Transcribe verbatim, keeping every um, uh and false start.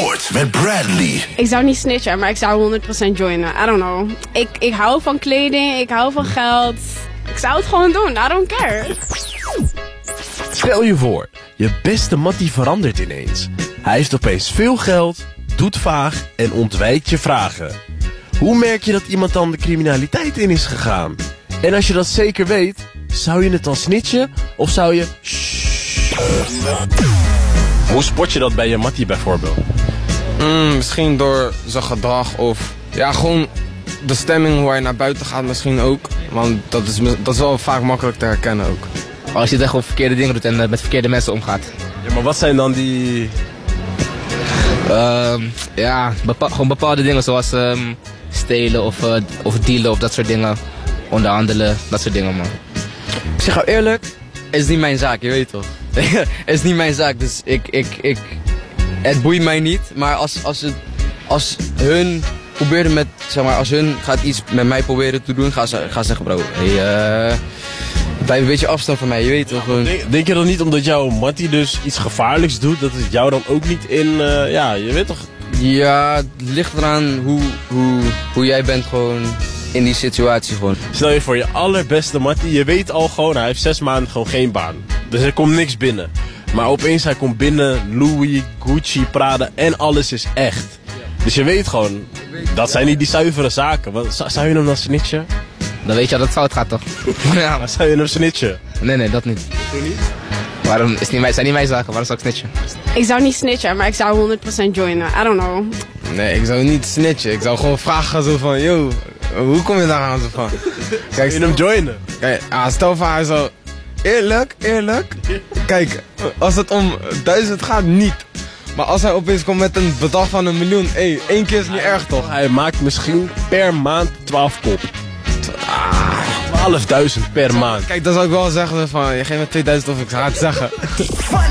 Sport met Bradley. Ik zou niet snitchen, maar ik zou honderd procent joinen. I don't know. Ik, ik hou van kleding, ik hou van geld. Ik zou het gewoon doen, I don't care. Stel je voor, je beste mattie verandert ineens. Hij heeft opeens veel geld, doet vaag en ontwijkt je vragen. Hoe merk je dat iemand dan de criminaliteit in is gegaan? En als je dat zeker weet, zou je het dan snitchen of zou je... Shh. Hoe spot je dat bij je mattie bijvoorbeeld? Mm, misschien door zijn gedrag of ja, gewoon de stemming hoe hij naar buiten gaat misschien ook. Want dat is, dat is wel vaak makkelijk te herkennen ook. Als je echt gewoon verkeerde dingen doet en uh, met verkeerde mensen omgaat. Ja, maar wat zijn dan die... Uh, ja, bepa gewoon bepaalde dingen zoals um, stelen of, uh, of dealen of dat soort dingen. Onderhandelen, dat soort dingen, man. Ik zeg jou eerlijk, het is niet mijn zaak, je weet toch. Het is niet mijn zaak, dus ik, ik, ik, het boeit mij niet. Maar als, als, het, als hun probeert met, zeg maar, als hun gaat iets met mij proberen te doen, gaan ze, gaan ze zeggen, bro, hey, uh, blijf een beetje afstand van mij, je weet toch. Gewoon. Denk, denk je dan niet omdat jouw mattie dus iets gevaarlijks doet, dat het jou dan ook niet in, uh, ja, je weet toch... Ja, het ligt eraan hoe, hoe, hoe jij bent gewoon in die situatie gewoon. Stel je voor je allerbeste mattie, je weet al gewoon, hij heeft zes maanden gewoon geen baan. Dus er komt niks binnen. Maar opeens hij komt binnen, Louis, Gucci, Prada en alles is echt. Dus je weet gewoon, dat zijn niet die zuivere zaken. Wat, zou je hem dan snitchen? Dan weet je dat het fout gaat, toch? Ja, maar zou je hem snitchen? Nee, nee, dat niet. Doe niet? Waarom? Is niet mijn, zijn niet mijn zaken, waarom zou ik snitchen? Ik zou niet snitchen, maar ik zou honderd procent joinen. I don't know. Nee, ik zou niet snitchen. Ik zou gewoon vragen zo van, yo, hoe kom je daar aan zo van? Kijk, je hem joinen? Kijk, ah, stel voor hij zo, eerlijk, eerlijk. Kijk, als het om duizend gaat, niet. Maar als hij opeens komt met een bedrag van een miljoen, hé, hey, één keer is niet erg toch? Hij maakt misschien per maand twaalf kop. twaalfduizend per maand. Kijk, dan zou ik wel zeggen van, je geeft me tweeduizend of ik ga het zeggen.